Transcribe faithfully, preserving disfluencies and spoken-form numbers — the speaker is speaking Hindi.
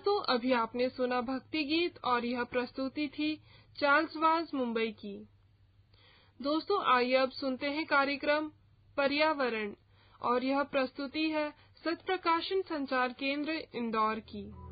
दोस्तों, अभी आपने सुना भक्ति गीत और यह प्रस्तुति थी चार्ल्स वाज मुंबई की। दोस्तों, आइए अब सुनते हैं कार्यक्रम पर्यावरण और यह प्रस्तुति है सत्प्रकाशन संचार केंद्र इंदौर की।